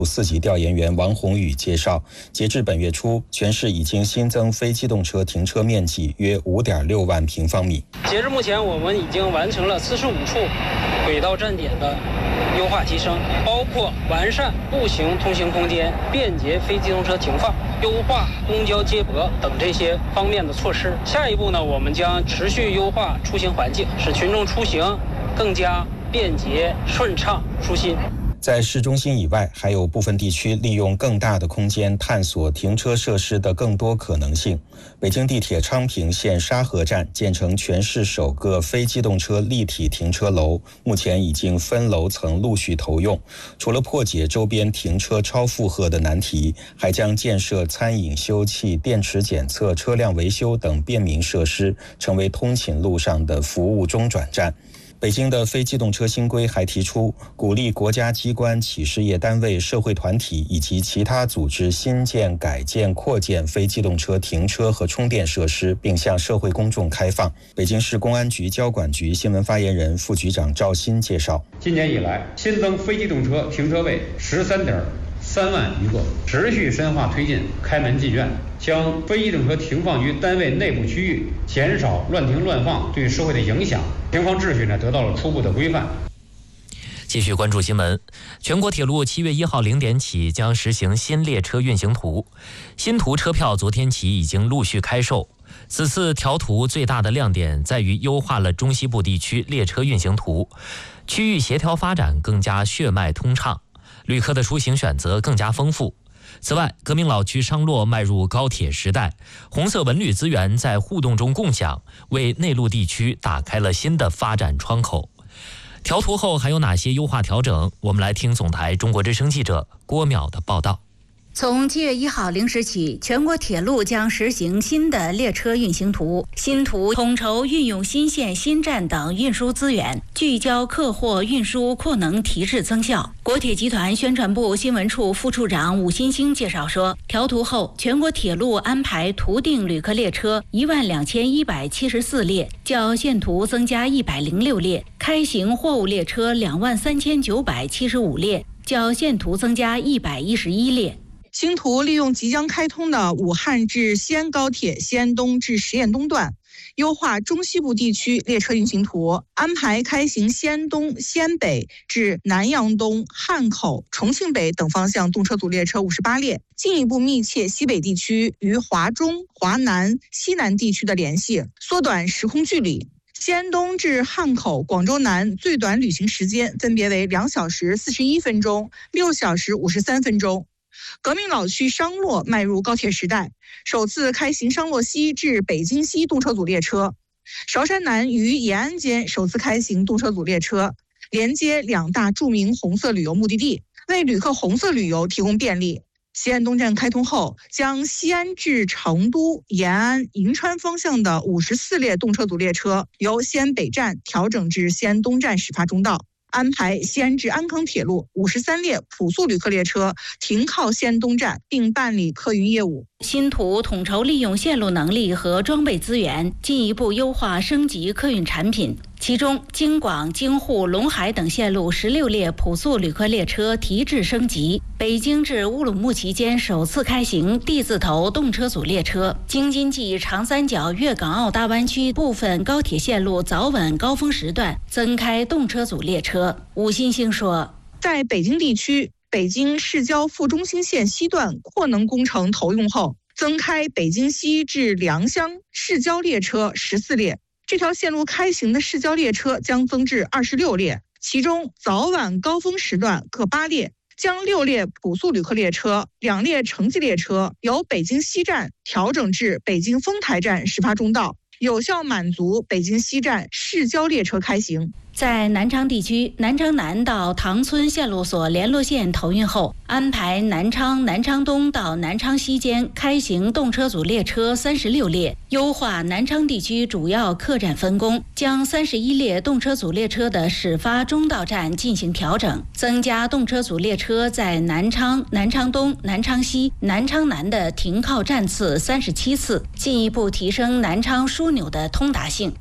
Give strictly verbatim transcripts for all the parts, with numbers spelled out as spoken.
四级调研员王宏宇介绍，截至本月初，全市已经新增非机动车停车面积约 五点六万平方米。 截至目前，我们已经完成了四十五处轨道站点的优化提升，包括完善步行通行空间、便捷非机动车停放、优化公交接驳等这些方面的措施。下一步呢，我们将持续优化出行环境，使群众出行更加便捷、顺畅、舒心。 在市中心以外，还有部分地区利用更大的空间探索停车设施的更多可能性。北京地铁昌平线沙河站建成全市首个非机动车立体停车楼，目前已经分楼层陆续投用。除了破解周边停车超负荷的难题，还将建设餐饮休憩、电池检测、车辆维修等便民设施，成为通勤路上的服务中转站。北京的非机动车新规还提出，鼓励国家机关、企事业单位、社会团体以及其他组织新建、改建、扩建非机动车停车和充电设施，并向社会公众开放。北京市公安局交管局新闻发言人、副局长赵鑫介绍， 今年以来新增非机动车停车位十三点三万余个，持续深化推进开门进院，将非机动车停放于单位内部区域，减少乱停乱放对社会的影响，停放秩序呢得到了初步的规范。 继续关注新闻，全国铁路七月一号零点起将实行新列车运行图，新图车票昨天起已经陆续开售。此次调图最大的亮点在于优化了中西部地区列车运行图，区域协调发展更加血脉通畅，旅客的出行选择更加丰富。此外，革命老区商洛迈入高铁时代，红色文旅资源在互动中共享，为内陆地区打开了新的发展窗口。调图后还有哪些优化调整？我们来听总台中国之声记者郭淼的报道。 从七月一号零时起，全国铁路将实行新的列车运行图。新图统筹运用新线、新站等运输资源，聚焦客货运输扩能提质增效。国铁集团宣传部新闻处副处长武新兴介绍说，调图后，全国铁路安排图定旅客列车一万两千一百七十四列，较现图增加一百零六列；开行货物列车两万三千九百七十五列，较现图增加一百一十一列。 新图利用即将开通的武汉至西安高铁西安东至十堰东段，优化中西部地区列车运行图，安排开行西安东、西安北至南阳东、汉口、重庆北等方向动车组列车五十八列，进一步密切西北地区与华中、华南、西南地区的联系，缩短时空距离。西安东至汉口、广州南最短旅行时间分别为两小时四十一分钟、六小时五十三分钟。革命老区商洛迈入高铁时代，首次开行商洛西至北京西动车组列车。韶山南与延安间首次开行动车组列车，连接两大著名红色旅游目的地，为旅客红色旅游提供便利。西安东站开通后，将西安至成都、延安、银川方向的五十四列动车组列车由西安北站调整至西安东站始发终到。安排西安至安康铁路五十三列普速旅客列车停靠西安东站，并办理客运业务。 新图统筹利用线路能力和装备资源，进一步优化升级客运产品。其中，京广、京沪、陇海等线路十六列普速旅客列车提质升级。北京至乌鲁木齐间首次开行 D 字头动车组列车。京津冀、长三角、粤港澳大湾区部分高铁线路早晚高峰时段增开动车组列车。武新兴说， 在北京地区，北京市郊副中心线西段扩能工程投用后，增开北京西至良乡市郊列车十四列。这条线路开行的市郊列车将增至二十六列，其中早晚高峰时段各八列，将六列普速旅客列车、两列城际列车由北京西站调整至北京丰台站始发终到，有效满足北京西站市郊列车开行。 在南昌地区，南昌南到塘村线路所联络线投运后，安排南昌、南昌东到南昌西间开行动车组列车三十六列，优化南昌地区主要客站分工，将三十一列动车组列车的始发终到站进行调整，增加动车组列车在南昌、南昌东、南昌西、南昌南的停靠站次三十七次，进一步提升南昌枢纽的通达性。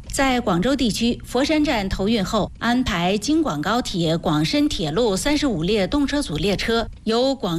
在广州地区佛山站投运后，安排京广高铁广深铁路三十五列动车组列车由广